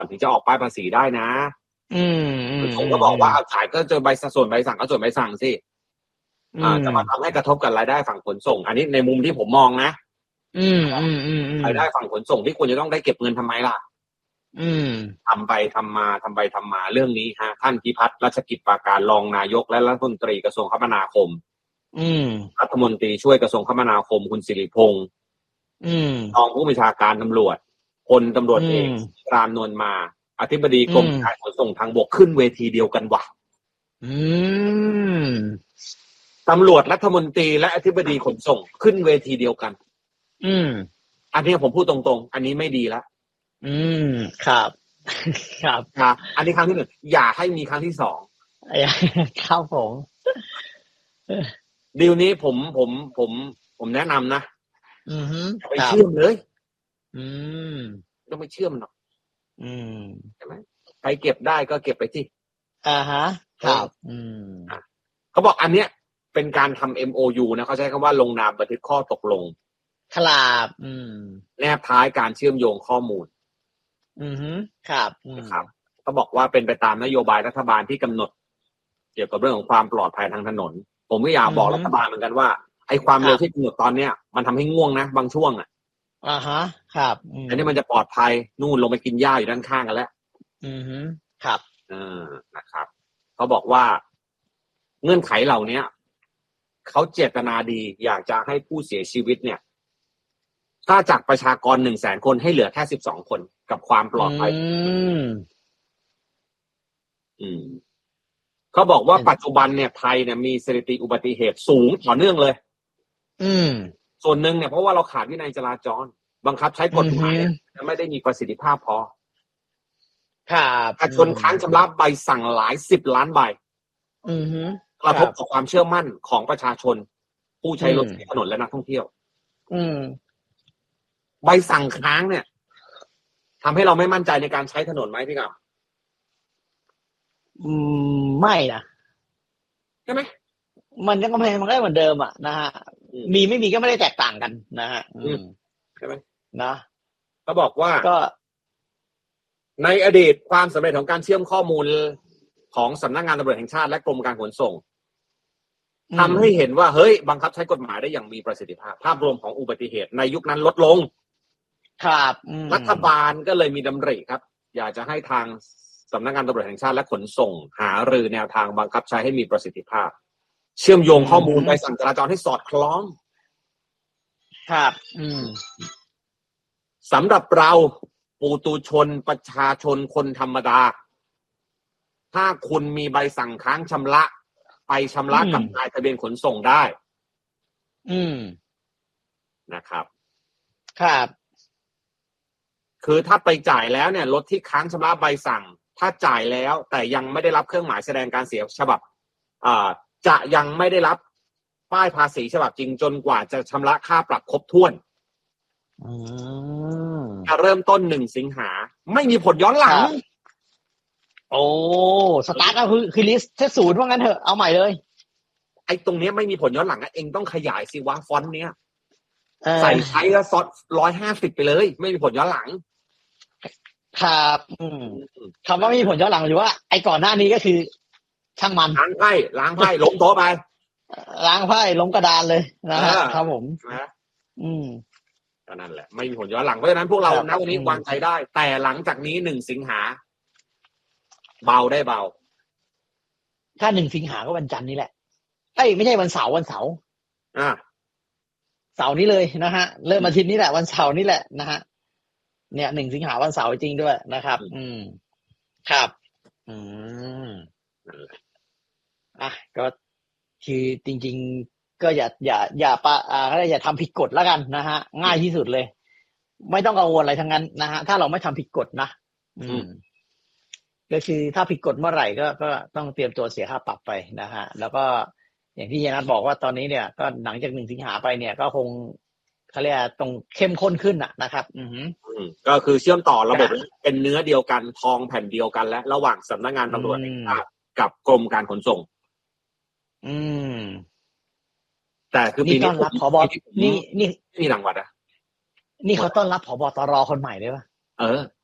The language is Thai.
ถึงจะออกป้ายภาษีได้นะผมก็บอกว่าเอาขายก็เจอใบส่วนใบสั่งก็ส่วนใบสั่งสิจะมาทำให้กระทบกับรายได้ฝั่งขนส่งอันนี้ในมุมที่ผมมองนะรายได้ฝั่งขนส่งที่ควรจะต้องได้เก็บเงินทำไมล่ะทำไปทำมาเรื่องนี้ฮะท่านพิพัฒน์รัชกิจปราการรองนายกและรัฐมนตรีกระทรวงคมนาคมรัฐมนตรีช่วยกระทรวงคมนาคมคุณสิริพงษ์รองผู้บัญชาการตำรวจพลตำรวจเอกรามนวลมาอธิบดีกรมการขนส่งทางบกขึ้นเวทีเดียวกันว่ะตำรวจรัฐมนตรีและอธิบดีขนส่งขึ้นเวทีเดียวกันอันนี้ผมพูดตรงๆอันนี้ไม่ดีแล้วครับอันนี้ครั้งที่ 1อย่าให้มีครั้งที่ 2 ครับผมดีลนี้ผมแนะนำนะไปเชื่อมเลยต้องไปเชื่อมหน่อยใช่ไหมใครเก็บได้ก็เก็บไปที่ครับเขาบอกอันเนี้ยเป็นการทำ MOU นะเขาใช้คำว่าลงนามบันทึกข้อตกลงครับแนบท้ายการเชื่อมโยงข้อมูลครับนะครับเขาบอกว่าเป็นไปตามนโยบายรัฐบาลที่กำหนดเกี่ยวกับเรื่องของความปลอดภัยทางถนนผมก็อยากบอกรัฐบาลเหมือนกันว่าไอ้ความเร็วที่กำหนดตอนเนี้ยมันทำให้ง่วงนะบางช่วงครับอันนี้มันจะปลอดภัยนู่นลงไปกินหญ้าอยู่ด้านข้างกันแล้วครับนะครับเขาบอกว่าเงื่อนไขเหล่านี้เขาเจตนาดีอยากจะให้ผู้เสียชีวิตเนี่ยถ้าจากประชากร 100,000 คนให้เหลือแค่12 คนกับความปลอดภัยเขาบอกว่าปัจจุบันเนี่ยไทยเนี่ยมีสถิติอุบัติเหตุสูงต่อเนื่องเลยส่วนหนึ่งเนี่ยเพราะว่าเราขาดวินัยจราจรบังคับใช้กฎหมายไม่ได้มีประสิทธิภาพพอประชาชนค้างชำระใบสั่งหลาย10 ล้านใบกระทบต่อความเชื่อมั่นของประชาชนผู้ใช้รถใช้ถนนและนักท่องเที่ยวใบสั่งค้างเนี่ยทำให้เราไม่มั่นใจในการใช้ถนนไหมพี่กับไม่นะใช่ไหมมันก็ไม่มันก็เหมือนเดิมอ่ะนะฮะมีไม่มีก็ไม่ได้แตกต่างกันนะฮะใช่ไหมนะเขาบอกว่าก็ในอดีตความสำเร็จของการเชื่อมข้อมูลของสำนักงานตำรวจแห่งชาติและกรมการขนส่งทำให้เห็นว่าเฮ้ยบังคับใช้กฎหมายได้อย่างมีประสิทธิภาพภาพรวมของอุบัติเหตุในยุคนั้นลดลงครับรัฐบาลก็เลยมีดำริครับอยากจะให้ทางสำนักงานตำรวจแห่งชาติและขนส่งหารือแนวทางบังคับใช้ให้มีประสิทธิภาพเชื่อมโยงข้อมูลไปสั่งจราจรให้สอดคล้องครับสำหรับเราปุถุชนประชาชนคนธรรมดาถ้าคุณมีใบสั่งค้างชำระไปชำระกับนายทะเบียนขนส่งได้นะครับครับคือถ้าไปจ่ายแล้วเนี่ยรถที่ค้างชำระใบสั่งถ้าจ่ายแล้วแต่ยังไม่ได้รับเครื่องหมายแสดงการเสียฉบับจะยังไม่ได้รับป้ายภาษีฉบับจริงจนกว่าจะชำระค่าปรับครบถ้วนจะเริ่มต้น1 สิงหาไม่มีผลย้อนหลังโอ้สตาร์ทก็คือลิสต์ศูนย์ว่างั้นเถอะเอาใหม่เลยไอ้ตรงนี้ไม่มีผลย้อนหลังเองต้องขยายสิวะฟอนต์เนี้ยใส่ใช้แล้วซอส150ไปเลยไม่มีผลย้อนหลังครับคำว่าไม่มีผลย้อนหลังหรือว่าไอ้ก่อนหน้านี้ก็คือช่างมันล้างไพ่ล้มโต๊ะไปล้างไพ่ล้มกระดานเลยนะครับผมนั่นแหละไม่มีผลย้อนหลังเพราะฉะนั้นพวกเราณวันนี้วางใจได้แต่หลังจากนี้1 สิงหาเบาได้เบาถ้า1 สิงหาก็วันจันทร์นี่แหละไม่ใช่วันเสาร์เสาร์นี้เลยนะฮะเริ่มอาทิตย์นี้แหละวันเสาร์นี่แหละนะฮะเนี่ย1 สิงหาวันเสาร์จริงด้วยนะครับครับก็คือจริงๆก็อย่าทำผิดกฎแล้วกันนะฮะง่ายที่สุดเลยไม่ต้องกังวลอะไรทั้งนั้นนะฮะถ้าเราไม่ทำผิดกฎนะก็คือถ้าผิดกฎเมื่อไหร่ก็ต้องเตรียมตัวเสียค่าปรับไปนะฮะแล้วก็อย่างที่เฮียนัทบอกว่าตอนนี้เนี่ยก็หลังจาก1 สิงหาไปเนี่ยก็คงเขาเรียกตรงเข้มข้นขึ้นนะครับก็คือเชื่อมต่อระบบเป็นเนื้อเดียวกันทองแผ่นเดียวกันและระหว่างสำนักงานตำรวจแห่งชาติกับกรมการขนส่งแต่คือปีนี้ต้อนรับผบ.นี่มีรางวัลนี่เขาต้อนรับผบ.ตร.คนใหม่เลยป่ะ